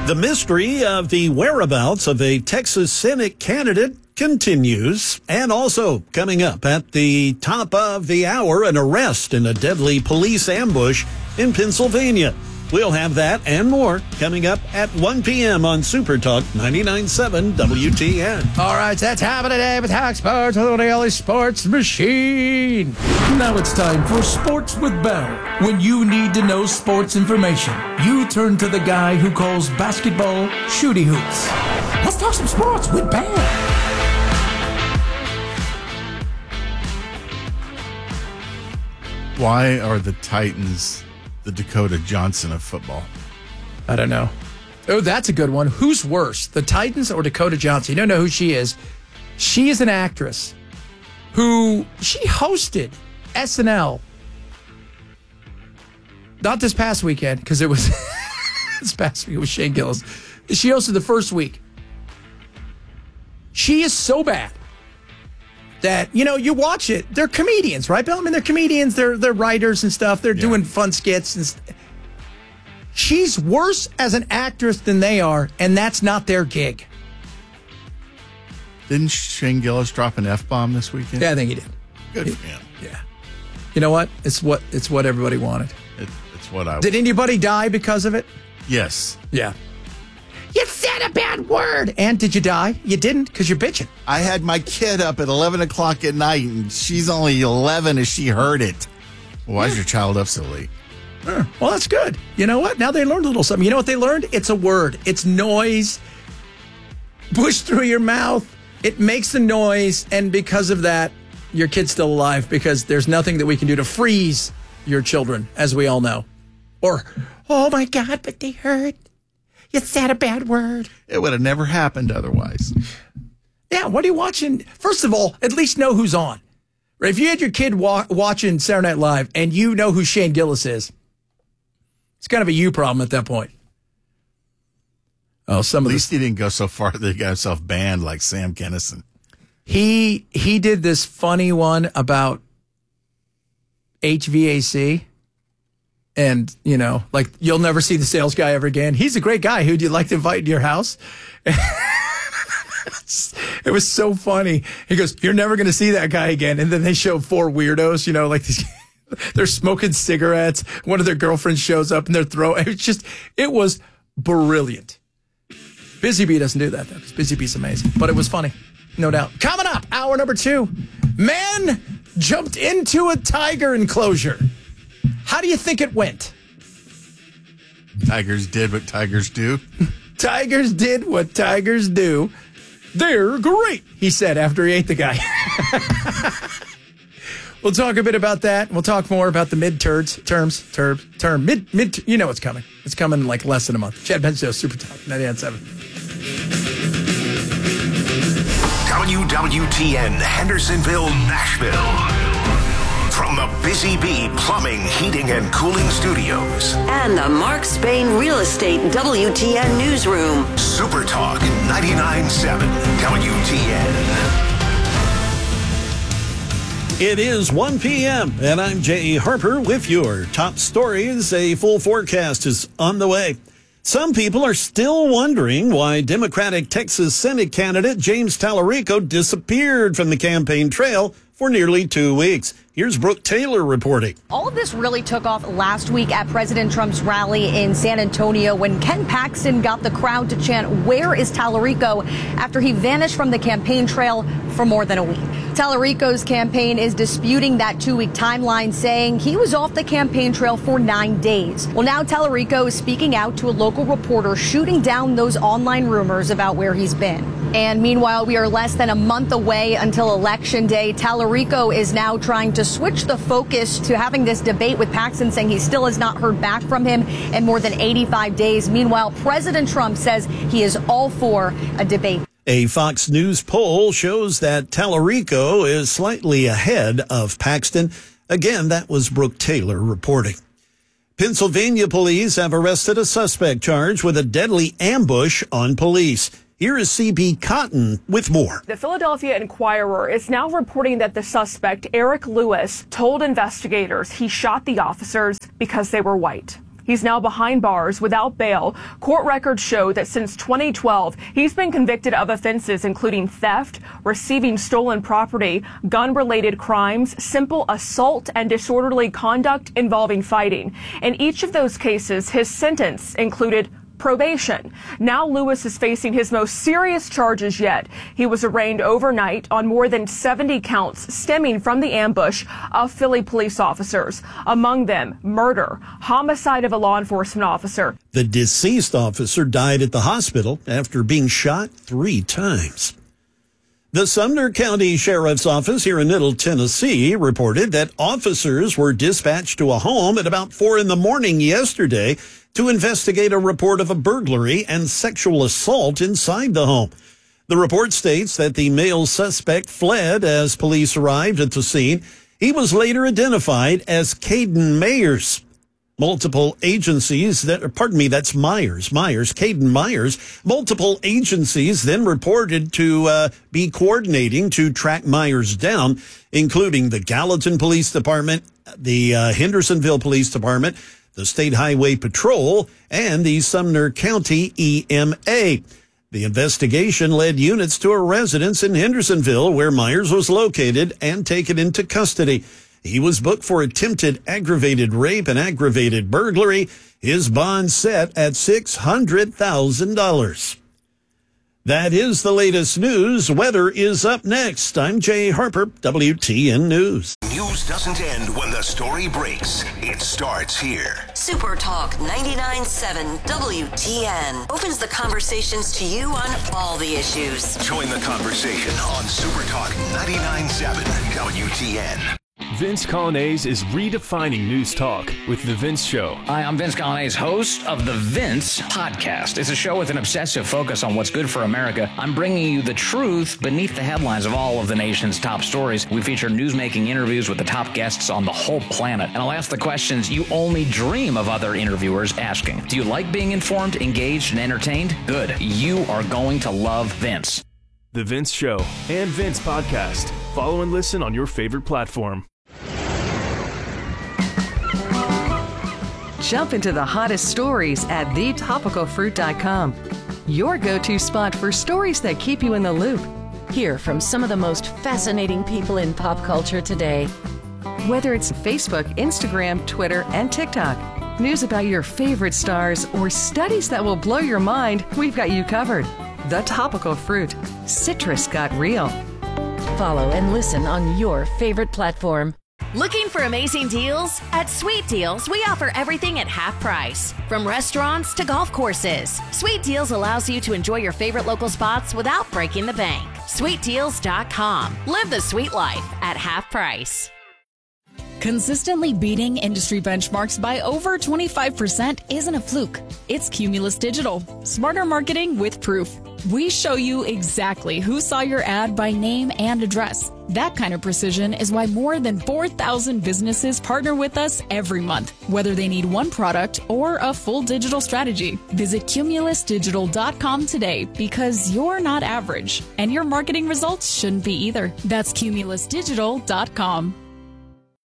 The mystery of the whereabouts of a Texas Senate candidate continues. And also coming up at the top of the hour, an arrest in a deadly police ambush in Pennsylvania. We'll have that and more coming up at 1 p.m. on Super Talk 99.7 WTN. All right, that's happening today with Talk Sports on the Daily Sports Machine. Now it's time for Sports with Bell. When you need to know sports information, you turn to the guy who calls basketball shooty hoops. Let's talk some sports with Bell. Why are the Titans the Dakota Johnson of football? I don't know. Oh, that's a good one. Who's worse, the Titans or Dakota Johnson? You don't know who she is. She is an actress who she hosted SNL. Not this past weekend, because it was this past week. It was Shane Gillis. She hosted the first week. She is so bad that, you know, you watch it. They're comedians, right, Bill? I mean, they're comedians. They're writers and stuff. They're doing fun skits. And she's worse as an actress than they are, and that's not their gig. Didn't Shane Gillis drop an F-bomb this weekend? Yeah, I think he did. Good for him. Yeah. You know what? It's what everybody wanted. It's what I. Did anybody die because of it? Yes. Yeah. You said a bad word. And did you die? You didn't, because you're bitching. I had my kid up at 11 o'clock at night, and she's only 11 as she heard it. Why is your child up so late? Well, that's good. You know what? Now they learned a little something. You know what they learned? It's a word. It's noise. Push through your mouth. It makes a noise, and because of that, your kid's still alive, because there's nothing that we can do to freeze your children, as we all know. Or, oh my God, but they hurt. You said a bad word. It would have never happened otherwise. Yeah, what are you watching? First of all, at least know who's on. Right? If you had your kid watching Saturday Night Live and you know who Shane Gillis is, it's kind of a you problem at that point. Oh, At least he didn't go so far that he got himself banned like Sam Kinison. He did this funny one about HVAC. And, you know, like, you'll never see the sales guy ever again. He's a great guy. Who'd you like to invite to your house? It was so funny. He goes, you're never going to see that guy again. And then they show four weirdos, you know, like these, they're smoking cigarettes. One of their girlfriends shows up and they're throwing. It was brilliant. Busy Bee doesn't do that, though, because Busy Bee's amazing. But it was funny, no doubt. Coming up, hour number 2. Man jumped into a tiger enclosure. How do you think it went? Tigers did what tigers do. Tigers did what tigers do. They're great, he said after he ate the guy. We'll talk a bit about that. We'll talk more about the term. You know what's coming. It's coming in like less than a month. Chad Benzo, Super Talk, 99.7. WWTN, Hendersonville, Nashville. From the Busy Bee Plumbing, Heating, and Cooling Studios. And the Mark Spain Real Estate WTN Newsroom. Super Talk 99.7 WTN. It is 1 p.m., and I'm Jay Harper with your top stories. A full forecast is on the way. Some people are still wondering why Democratic Texas Senate candidate James Tallarico disappeared from the campaign trail for nearly 2 weeks. Here's Brooke Taylor reporting. All of this really took off last week at President Trump's rally in San Antonio when Ken Paxton got the crowd to chant, "Where is Tallarico?" after he vanished from the campaign trail for more than a week. Tallarico's campaign is disputing that 2-week timeline, saying he was off the campaign trail for 9 days. Well, now Tallarico is speaking out to a local reporter, shooting down those online rumors about where he's been. And meanwhile, we are less than a month away until Election Day. Tallarico is now trying to switch the focus to having this debate with Paxton, saying he still has not heard back from him in more than 85 days. Meanwhile, President Trump says he is all for a debate. A Fox News poll shows that Tallarico is slightly ahead of Paxton. Again, that was Brooke Taylor reporting. Pennsylvania police have arrested a suspect charged with a deadly ambush on police. Here is C.B. Cotton with more. The Philadelphia Inquirer is now reporting that the suspect, Eric Lewis, told investigators he shot the officers because they were white. He's now behind bars without bail. Court records show that since 2012, he's been convicted of offenses including theft, receiving stolen property, gun-related crimes, simple assault, and disorderly conduct involving fighting. In each of those cases, his sentence included probation. Now Lewis is facing his most serious charges yet. He was arraigned overnight on more than 70 counts stemming from the ambush of Philly police officers. Among them, murder, homicide of a law enforcement officer. The deceased officer died at the hospital after being shot 3 times. The Sumner County Sheriff's Office here in Middle Tennessee reported that officers were dispatched to a home at about 4 a.m. yesterday to investigate a report of a burglary and sexual assault inside the home. The report states that the male suspect fled as police arrived at the scene. He was later identified as Caden Myers. Multiple agencies that's Myers, Caden Myers. Multiple agencies then reported to be coordinating to track Myers down, including the Gallatin Police Department, the Hendersonville Police Department, the State Highway Patrol, and the Sumner County EMA. The investigation led units to a residence in Hendersonville where Myers was located and taken into custody. He was booked for attempted aggravated rape and aggravated burglary. His bond set at $600,000. That is the latest news. Weather is up next. I'm Jay Harper, WTN News. News doesn't end when the story breaks. It starts here. Super Talk 99.7 WTN opens the conversations to you on all the issues. Join the conversation on Super Talk 99.7 WTN. Vince Colonnese is redefining news talk with The Vince Show. Hi, I'm Vince Colonnese, host of The Vince Podcast. It's a show with an obsessive focus on what's good for America. I'm bringing you the truth beneath the headlines of all of the nation's top stories. We feature newsmaking interviews with the top guests on the whole planet. And I'll ask the questions you only dream of other interviewers asking. Do you like being informed, engaged, and entertained? Good. You are going to love Vince. The Vince Show and Vince Podcast. Follow and listen on your favorite platform. Jump into the hottest stories at thetopicalfruit.com. Your go-to spot for stories that keep you in the loop. Hear from some of the most fascinating people in pop culture today. Whether it's Facebook, Instagram, Twitter, and TikTok, news about your favorite stars, or studies that will blow your mind, we've got you covered. The Topical Fruit. Citrus got real. Follow and listen on your favorite platform. Looking for amazing deals? At Sweet Deals, we offer everything at half price. From restaurants to golf courses, Sweet Deals allows you to enjoy your favorite local spots without breaking the bank. SweetDeals.com. Live the sweet life at half price. Consistently beating industry benchmarks by over 25% isn't a fluke. It's Cumulus Digital. Smarter marketing with proof. We show you exactly who saw your ad by name and address. That kind of precision is why more than 4,000 businesses partner with us every month, whether they need one product or a full digital strategy. Visit CumulusDigital.com today because you're not average, and your marketing results shouldn't be either. That's CumulusDigital.com.